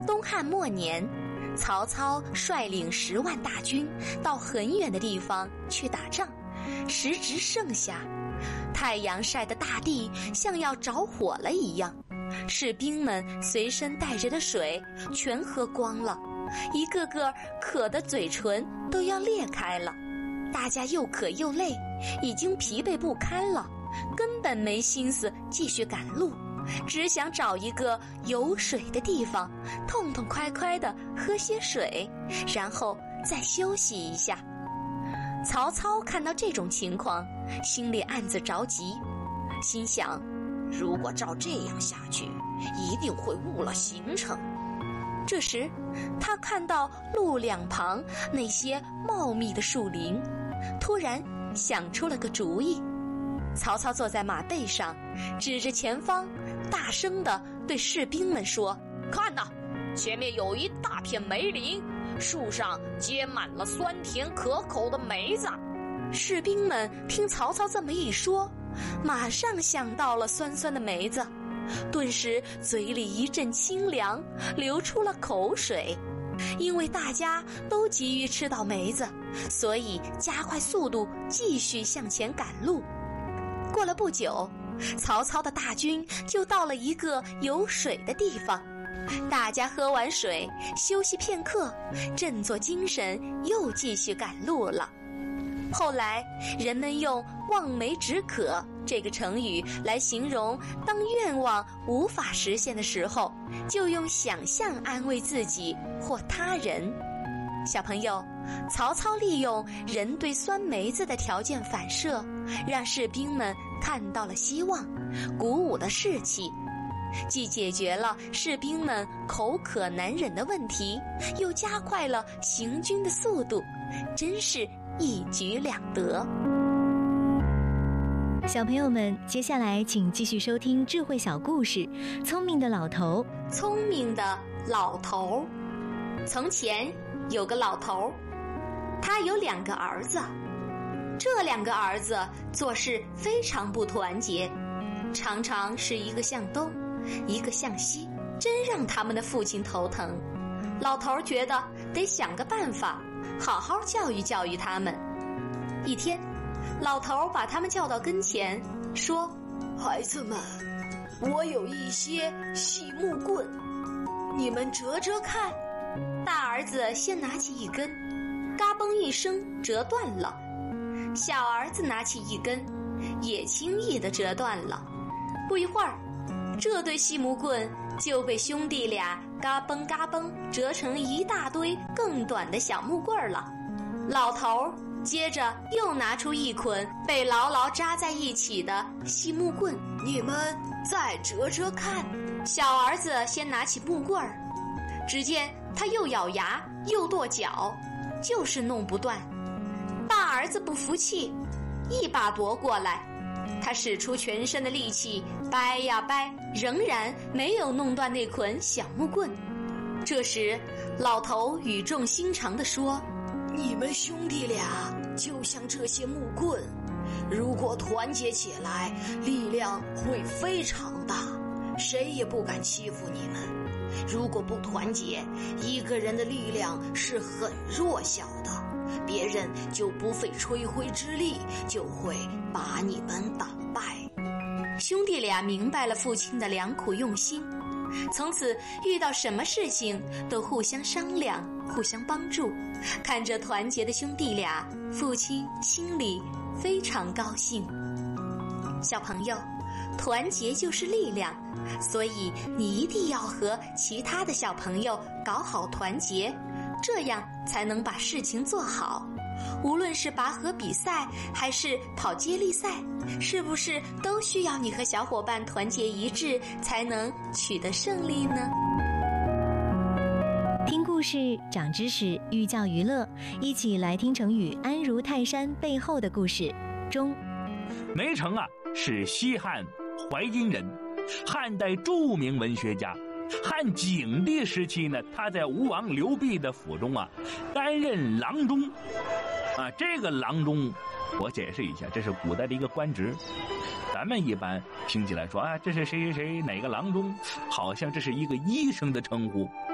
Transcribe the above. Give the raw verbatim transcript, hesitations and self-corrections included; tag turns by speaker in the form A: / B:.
A: 东汉末年，曹操率领十万大军到很远的地方去打仗，时值盛夏，太阳晒得大地像要着火了一样，士兵们随身带着的水全喝光了，一个个渴得嘴唇都要裂开了。大家又渴又累，已经疲惫不堪了，根本没心思继续赶路，只想找一个有水的地方，痛痛快快地喝些水，然后再休息一下。曹操看到这种情况，心里暗自着急，心想，如果照这样下去，一定会误了行程。这时，他看到路两旁那些茂密的树林，突然想出了个主意。曹操坐在马背上，指着前方，大声地对士兵们说：“看哪，前面有一大片梅林，树上结满了酸甜可口的梅子。”士兵们听曹操这么一说，马上想到了酸酸的梅子，顿时嘴里一阵清凉，流出了口水。因为大家都急于吃到梅子，所以加快速度，继续向前赶路。过了不久，曹操的大军就到了一个有水的地方，大家喝完水，休息片刻，振作精神，又继续赶路了。后来，人们用望梅止渴这个成语来形容当愿望无法实现的时候，就用想象安慰自己或他人。小朋友，曹操利用人对酸梅子的条件反射，让士兵们看到了希望，鼓舞了士气，既解决了士兵们口渴难忍的问题，又加快了行军的速度，真是一举两得。
B: 小朋友们，接下来请继续收听智慧小故事《聪明的老头》。
A: 聪明的老头。从前有个老头，他有两个儿子，这两个儿子做事非常不团结，常常是一个向东，一个向西，真让他们的父亲头疼。老头觉得得想个办法，好好教育教育他们。一天，老头把他们叫到跟前，说：“孩子们，我有一些细木棍，你们折折看。”大儿子先拿起一根，嘎嘣一声折断了。小儿子拿起一根，也轻易地折断了。不一会儿，这对细木棍就被兄弟俩嘎嘣嘎嘣折成一大堆更短的小木棍了。老头接着又拿出一捆被牢牢扎在一起的细木棍，你们再折折看。小儿子先拿起木棍儿，只见他又咬牙又跺脚，就是弄不断。大儿子不服气，一把夺过来，他使出全身的力气掰呀掰，仍然没有弄断那捆小木棍。这时老头语重心长地说：“你们兄弟俩就像这些木棍，如果团结起来，力量会非常大，谁也不敢欺负你们。如果不团结，一个人的力量是很弱小的，别人就不费吹灰之力就会把你们打败。”兄弟俩明白了父亲的良苦用心，从此遇到什么事情都互相商量，互相帮助。看着团结的兄弟俩，父亲心里非常高兴。小朋友，团结就是力量，所以你一定要和其他的小朋友搞好团结，这样才能把事情做好。无论是拔河比赛还是跑接力赛，是不是都需要你和小伙伴团结一致，才能取得胜利呢？
B: 听故事长知识，寓教于乐，一起来听成语安如泰山背后的故事中。
C: 梅城啊，是西汉淮阴人，汉代著名文学家。汉景帝时期呢，他在吴王刘濞的府中啊，担任郎中。啊，这个郎中，我解释一下，这是古代的一个官职。咱们一般听起来说啊，这是谁谁谁哪个郎中，好像这是一个医生的称呼。